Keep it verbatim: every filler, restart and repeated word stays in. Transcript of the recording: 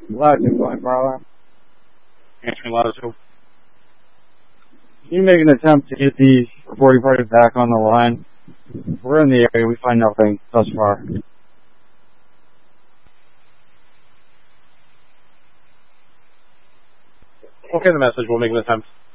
Latitude flight, Marlin. Answering latitude. Can you make an attempt to get the reporting party back on the line? We're in the area. We find nothing thus far. Okay, the message. We'll make an attempt.